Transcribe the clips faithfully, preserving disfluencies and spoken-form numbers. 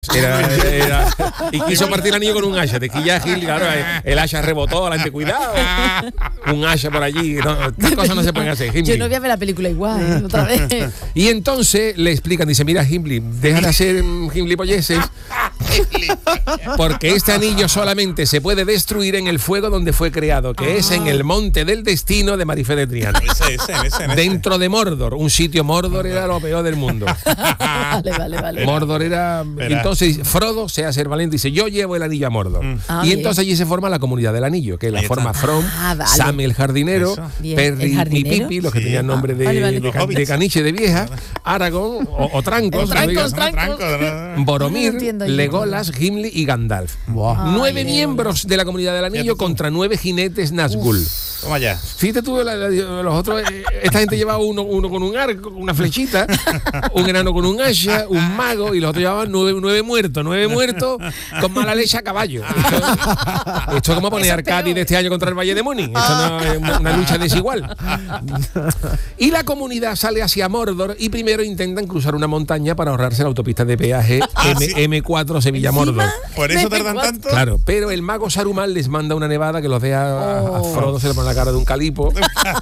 Era, era, era, y quiso partir el anillo con un hacha. Te quilla Gil, claro, el hacha rebotó, la gente, cuidado. Un hacha por allí. No, estas cosas no se pueden hacer. Gimli. Yo no voy a ver la película igual, ¿eh? Otra vez. Y entonces le explican, dice, mira, Gimli, deja de hacer gimlipolleces, porque este anillo solamente se puede destruir en el fuego donde fue creado, que ah. es en el monte del destino de Marifé de Triana. Ese, ese, ese, ese. Dentro de Mordor, un sitio. Mordor era lo peor del mundo. Vale, vale, vale. Mordor era... Entonces, Entonces Frodo se hace el valiente y dice, yo llevo el anillo a Mordor. Mm. Ah, y entonces allí se forma la comunidad del anillo, que la forma From, ah, vale. Sam el jardinero, Perry y Pipi, los que sí. tenían nombre de, ah, vale, vale. de, de, de caniche de vieja, Aragorn o, o Trancos, trancos, trancos. Boromir, no Legolas, Gimli y Gandalf. Wow. Ay, nueve Legolas. miembros de la comunidad del anillo contra nueve jinetes Nazgûl. Toma ya. Fíjate tú, la, la, los otros, esta gente llevaba uno, uno con un arco, una flechita, un enano con un hacha, un mago, y los otros llevaban nueve, nueve muertos, nueve muertos con mala leche a caballo. Esto, esto es como poner Arcadi de este año contra el Valle de Muni. Esto no es una, una lucha desigual. Y la comunidad sale hacia Mordor y primero intentan cruzar una montaña para ahorrarse la autopista de peaje ah, M, ¿sí? M cuatro Sevilla-Mordor. ¿Por eso tardan tanto? Claro, pero el mago Saruman les manda una nevada que los deja oh. a, a Frodo, se le pone la cara de un calipo.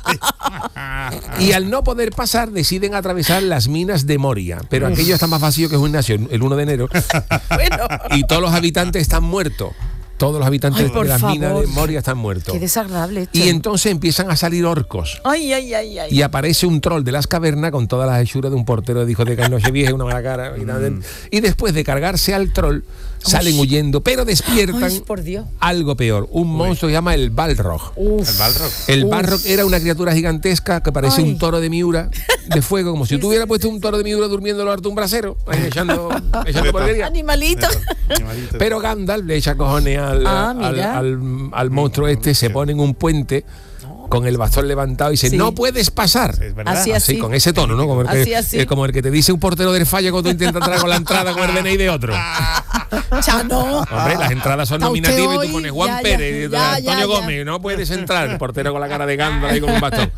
Y al no poder pasar deciden atravesar las minas de Moria, pero aquello está más vacío que un gimnasio el uno de enero. Bueno. Y todos los habitantes están muertos. Todos los habitantes ay, de las favor. minas de Moria están muertos. Qué desagradable esto. Y entonces empiezan a salir orcos. Ay, ay, ay, ay. Y aparece un troll de las cavernas con todas las hechuras de un portero de hijos de Nochevieja, una mala cara. Y, mm. y después de cargarse al troll, salen Uy. huyendo, pero despiertan Ay, por Dios. algo peor. Un Uy. monstruo que se llama el Balrog. Uf. El Balrog. El Balrog era una criatura gigantesca que parece Ay. un toro de Miura de fuego, como si tú hubieras puesto un toro de Miura durmiendo en lo harto un brasero, ahí echando, echando porquería. Animalito. Pero Gandalf le echa cojones al, ah, al, al, al monstruo este, se pone en un puente con el bastón levantado y dice, sí. no puedes pasar. Sí, así, así. Sí, con ese tono, ¿no? Como el, que, así, así. Eh, como el que te dice un portero del Falla cuando tú intentas entrar con la entrada con el D N I de otro. Chano. Hombre, las entradas son nominativas y tú pones Juan ya, Pérez, ya, Antonio ya, Gómez, ya. no puedes entrar. El portero con la cara de Gandalf ahí con un bastón.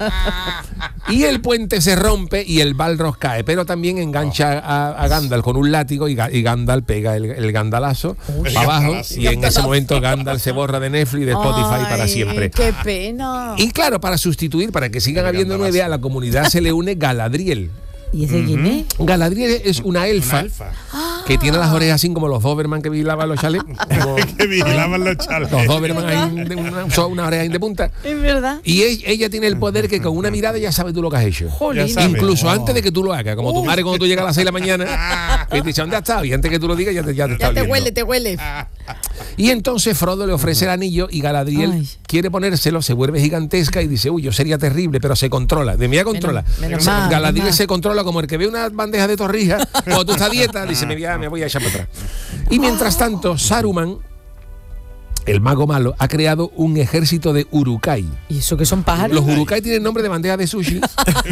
Y el puente se rompe y el Balrog cae, pero también engancha a, a Gandalf con un látigo y, y Gandalf pega el, el gandalazo Uy, para abajo gandalazo. y en ese momento Gandalf se borra de Netflix y de Spotify Ay, para siempre. ¡Qué pena! Y claro, para sustituir, para que sigan habiendo nueve, a la comunidad se le une Galadriel. ¿Y ese quién es? Galadriel es una elfa, una elfa. que tiene las orejas así como los Doberman que vigilaban los chalets. Como, que vigilaban los chalets. Los Doberman ahí de una, una oreja de punta. Es verdad. Y ella, ella tiene el poder que con una mirada ya sabe tú lo que has hecho. Jolín. Incluso oh. antes de que tú lo hagas. Como Uf. tu madre cuando tú llegas a las seis de la mañana y te dice, ¿dónde has estado? Y antes que tú lo digas ya te, ya te, ya está te huele, te huele. Y entonces Frodo le ofrece el anillo y Galadriel Ay. quiere ponérselo, se vuelve gigantesca y dice, uy, yo sería terrible, pero se controla. De mí a controla. Menos, menos mal, Galadriel menos se controla como el que ve una bandeja de torrijas cuando tú estás a dieta, dice, me voy a, me voy a echar para atrás. Y mientras tanto, Saruman, el mago malo, ha creado un ejército de Uruk-hai. ¿Y eso que son pájaros? Los Uruk-hai tienen nombre de bandeja de sushi.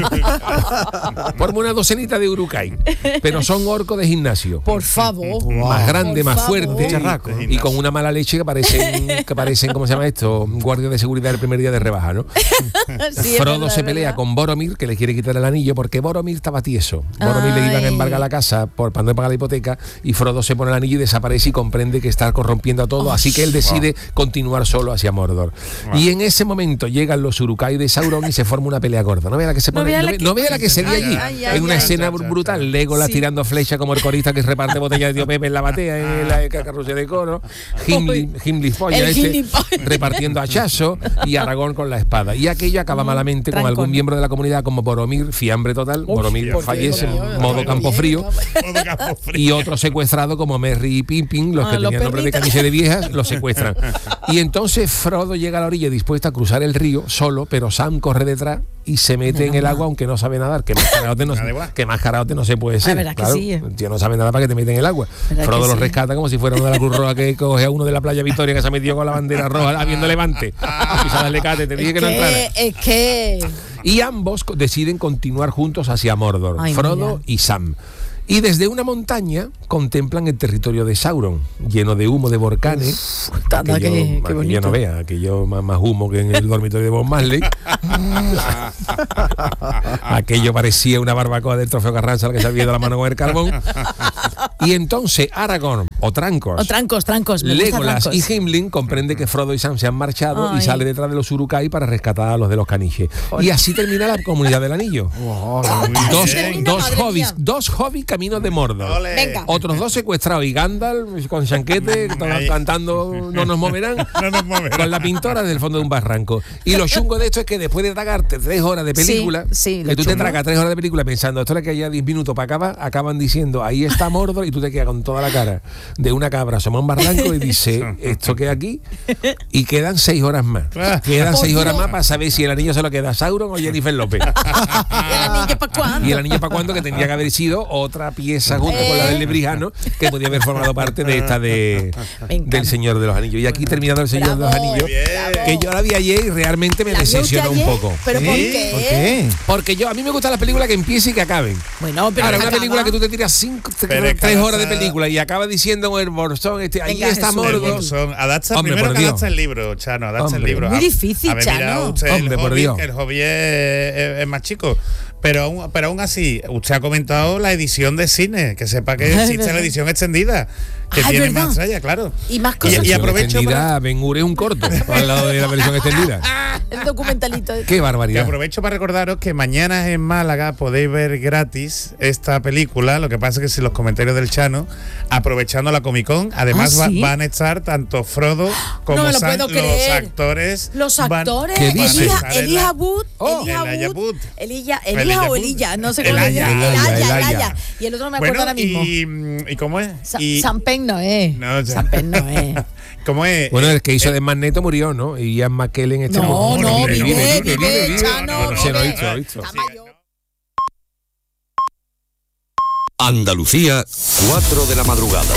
Forma una docenita de Uruk-hai. Pero son orcos de gimnasio. Por favor. Wow. Más grande, Por más favor. fuerte. Charraco. Y con una mala leche que parecen, que parecen, ¿cómo se llama esto? Guardias de seguridad del primer día de rebaja, ¿no? Sí, Frodo verdad, se pelea con Boromir, que le quiere quitar el anillo, porque Boromir estaba tieso. Boromir Ay. le iban a embargar la casa por, para no pagar la hipoteca, y Frodo se pone el anillo y desaparece y comprende que está corrompiendo a todo. Oh, así que él decide de continuar solo hacia Mordor. Wow. Y en ese momento llegan los Uruk-hai de Sauron y se forma una pelea gorda. No vea la que se pone, no vea la, no que, no vea la que se lee allí. Ay, ay, en una ay, escena ay, brutal, ay, Legolas sí. tirando flecha como el corista que reparte botellas de tío Pepe en la batea, en la carrusel de coro, Gimli, Gimli Folla este, repartiendo hachazos y Aragorn con la espada. Y aquello acaba malamente con algún miembro de la comunidad como Boromir, fiambre total, Uf, Boromir fallece en modo campo frío, y otro secuestrado como Merry y Pippin, los que ah, tenían nombre de caniche de viejas, los secuestran. Y entonces Frodo llega a la orilla dispuesto a cruzar el río solo, pero Sam corre detrás y se mete no, en el agua aunque no sabe nadar, que más caraote no, que más caraote no se puede ser. La claro, que sí, eh. El tío no sabe nada para que te mete en el agua. Frodo lo sí. rescata como si fuera uno de la Cruz Roja que coge a uno de la playa Victoria que se ha metido con la bandera roja habiendo levante. Y darle cate, te dije que, que no entrara. Es que... Y ambos deciden continuar juntos hacia Mordor, Ay, Frodo mira. y Sam. Y desde una montaña contemplan el territorio de Sauron, lleno de humo de volcanes. Uf, anda, aquello, qué- qué aquello no bonito. vea, aquello más, más humo que en el dormitorio de Bob Marley. Aquello parecía una barbacoa del trofeo Carranza al que se había ido la mano con el carbón. Y entonces Aragorn, o Trancos, O trancos, trancos. me gusta Legolas trancos. y Gimli comprende que Frodo y Sam se han marchado Ay. y sale detrás de los Uruk-hai para rescatar a los de los caniches. Y así termina la comunidad del anillo. Muy Dos, bien. termina, dos madre hobbits, mía. dos hobbits caminos de Mordor. Ole. Venga. Otros dos secuestrados y Gandalf con chanquete Ahí. cantando No nos moverán. No nos moverán. Con la pintora del fondo de un barranco. Y lo chungo de esto es que después de tragarte tres horas de película, Sí, sí, lo que tú te chungo. tragas tres horas de película pensando esto es que haya diez minutos para acabar, acaban diciendo ahí está Mordor y tú te quedas con toda la cara de una cabra asoma un barranco y dice esto que aquí y quedan seis horas más. Quedan Por seis horas Dios. más para saber si el anillo se lo queda a Sauron o Jennifer López. ¿Y el anillo para cuándo? Y el anillo para cuándo, que tendría que haber sido otra pieza junto con la del Lebrijano, que podía haber formado parte de esta de Me encanta. del Señor de los Anillos. Y aquí terminando el Señor de los Bravo, Anillos, bravo. que yo la vi ayer y realmente me ¿La vio usted decepcionó un ayer? poco. ¿Pero por ¿Sí? qué? ¿Por qué? Porque yo a mí me gustan las películas que empiecen y que acaben. Bueno, pero Ahora, que una acaba. película que tú te tiras cinco, Pero es que tres horas de adapta- película y acaba diciendo el Borzón, este, ahí Venga, está Jesús. El Mordor. Bolsón. Adapta, Hombre, primero por que Dios. adapta el libro, Chano, adapta Hombre. el libro. Muy A- difícil, a ver, mira, Chano. usted, Hombre, el por Hobbit, Dios. el Hobbit es, es- es más chico. Pero aún, pero aún así, usted ha comentado la edición de cine, que sepa que Es existe verdad. la edición extendida, que Ah, es tiene verdad. más tralla, claro. Y más Y, cosas. y aprovecho extendida, para, Ben Hur es un corto al lado de la versión extendida. El documentalito. Qué que barbaridad. aprovecho para recordaros que mañana en Málaga podéis ver gratis esta película. Lo que pasa es que si los comentarios del Chano, aprovechando la Comic Con, además ¿Ah, va- sí? van a estar tanto Frodo como No me lo Sam, puedo los creer. actores. Los van- actores, ¿Qué dices? Elija, van a estar en Elija la- Wood, Oh, Elija Elijah Wood, Wood. Elija, Elijah Elija o Wood. Elilla, no sé cómo le Elaya. llaman. Elaya, Elaya, Elaya. Elaya. Y el otro no me acuerdo Bueno, ahora mismo. y, ¿y cómo es? Sa- Y- San Pen no es. No, ya. San Pen no es. ¿Cómo es? Bueno, el que hizo Eh, de Magneto murió, ¿no? Y Ian McKellen este No, no, no, vive, vive, vive, vive, vive, vive. Chano, No, no, Se lo he vive. visto, lo he visto. Está mayor. Andalucía, cuatro de la madrugada.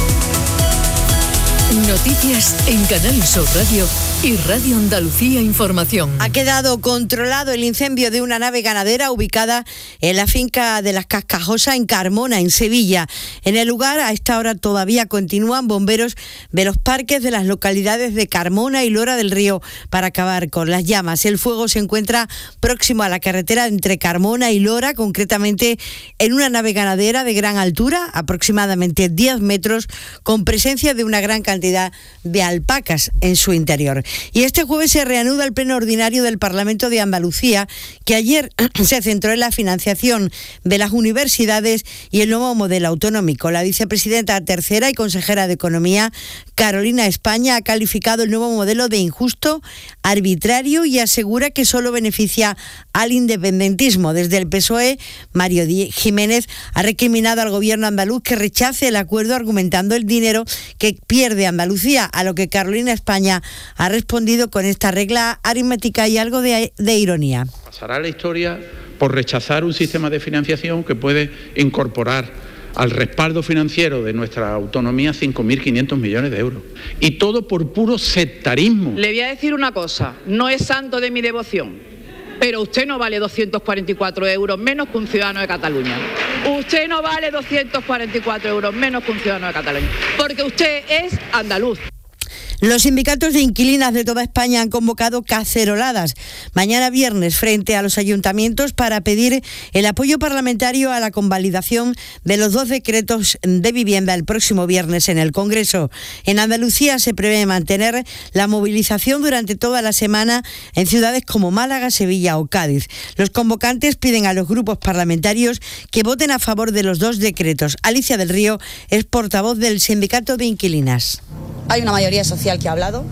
Noticias en Canal Sur Radio y Radio Andalucía Información. Ha quedado controlado el incendio de una nave ganadera ubicada en la finca de las Cascajosas en Carmona, en Sevilla. En el lugar, a esta hora todavía continúan bomberos de los parques de las localidades de Carmona y Lora del Río para acabar con las llamas. El fuego se encuentra próximo a la carretera entre Carmona y Lora, concretamente en una nave ganadera de gran altura, aproximadamente diez metros, con presencia de una gran cantidad de alpacas en su interior. Y este jueves se reanuda el pleno ordinario del Parlamento de Andalucía, que ayer se centró en la financiación de las universidades y el nuevo modelo autonómico. La vicepresidenta tercera y consejera de Economía, Carolina España, ha calificado el nuevo modelo de injusto, arbitrario y asegura que solo beneficia al independentismo. Desde el P S O E, Mario Di- Jiménez ha recriminado al gobierno andaluz que rechace el acuerdo argumentando el dinero que pierde Andalucía, a lo que Carolina España ha respondido con esta regla aritmética y algo de, de ironía. Pasará la historia por rechazar un sistema de financiación que puede incorporar al respaldo financiero de nuestra autonomía cinco mil quinientos millones de euros. Y todo por puro sectarismo. Le voy a decir una cosa, no es santo de mi devoción, pero usted no vale doscientos cuarenta y cuatro euros menos que un ciudadano de Cataluña. Usted no vale doscientos cuarenta y cuatro euros menos que un ciudadano de Cataluña, porque usted es andaluz. Los sindicatos de inquilinas de toda España han convocado caceroladas mañana viernes frente a los ayuntamientos para pedir el apoyo parlamentario a la convalidación de los dos decretos de vivienda el próximo viernes en el Congreso. En Andalucía se prevé mantener la movilización durante toda la semana en ciudades como Málaga, Sevilla o Cádiz. Los convocantes piden a los grupos parlamentarios que voten a favor de los dos decretos. Alicia del Río es portavoz del sindicato de inquilinas. Hay una mayoría social que ha hablado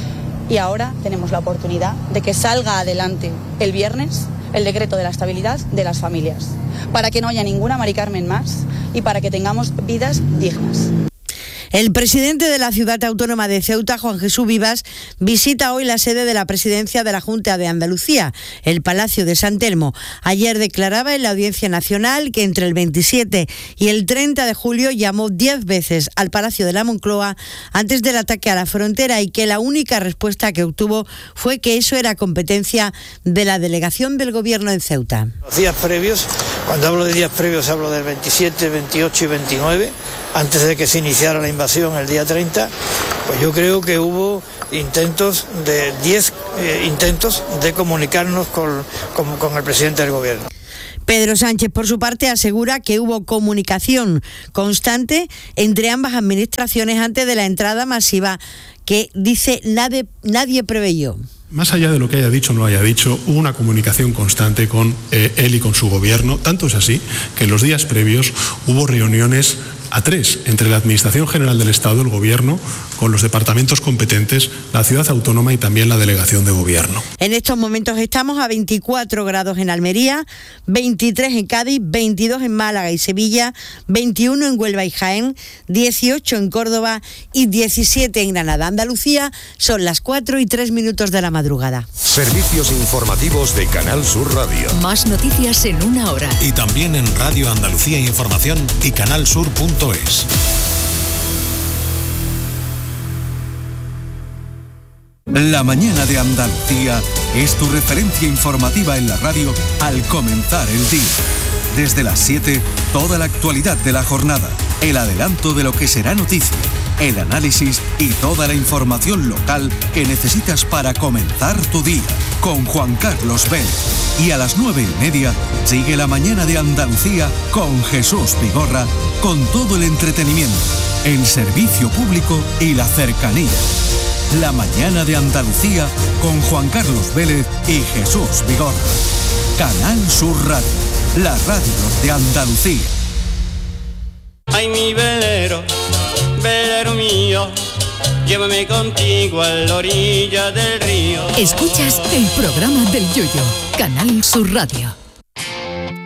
y ahora tenemos la oportunidad de que salga adelante el viernes el decreto de la estabilidad de las familias, para que no haya ninguna Mari Carmen más y para que tengamos vidas dignas. El presidente de la ciudad autónoma de Ceuta, Juan Jesús Vivas, visita hoy la sede de la presidencia de la Junta de Andalucía, el Palacio de San Telmo. Ayer declaraba en la Audiencia Nacional que entre el veintisiete y el treinta de julio llamó diez veces al Palacio de la Moncloa antes del ataque a la frontera y que la única respuesta que obtuvo fue que eso era competencia de la delegación del Gobierno en Ceuta. Los días previos, cuando hablo de días previos hablo del veintisiete, veintiocho y veintinueve, antes de que se iniciara la invasión el día treinta, pues yo creo que hubo intentos de diez eh, intentos de comunicarnos con, con, con el presidente del Gobierno. Pedro Sánchez, por su parte, asegura que hubo comunicación constante entre ambas administraciones antes de la entrada masiva que, dice, nadie, nadie preveyó. Más allá de lo que haya dicho o no haya dicho, hubo una comunicación constante con eh, él y con su gobierno. Tanto es así que en los días previos hubo reuniones a tres entre la Administración General del Estado, el Gobierno, con los departamentos competentes, la ciudad autónoma y también la delegación de Gobierno. En estos momentos estamos a veinticuatro grados en Almería, veintitrés en Cádiz, veintidós en Málaga y Sevilla, veintiuno en Huelva y Jaén, dieciocho en Córdoba y diecisiete en Granada. Andalucía, son las cuatro y tres minutos de la madrugada. Servicios informativos de Canal Sur Radio. Más noticias en una hora. Y también en Radio Andalucía Información y canalsur punto es. La mañana de Andalucía es tu referencia informativa en la radio al comenzar el día. Desde las siete, toda la actualidad de la jornada, el adelanto de lo que será noticia, el análisis y toda la información local que necesitas para comenzar tu día, con Juan Carlos Vélez. Y a las nueve y media sigue la mañana de Andalucía con Jesús Vigorra, con todo el entretenimiento, el servicio público y la cercanía. La mañana de Andalucía con Juan Carlos Vélez y Jesús Vigorra. Canal Sur Radio, la radio de Andalucía. Ay, mi velero, velero mío, llévame contigo a la orilla del río. Escuchas el programa del Yoyo, Canal Sur Radio.